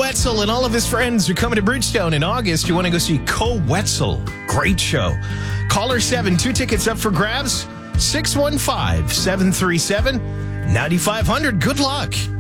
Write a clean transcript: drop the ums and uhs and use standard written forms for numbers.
Wetzel and all of his friends are coming to Bridgestone in August. You want to go see Co Wetzel. Great show. Caller 7, 2 tickets up for grabs. 615-737-9500. Good luck.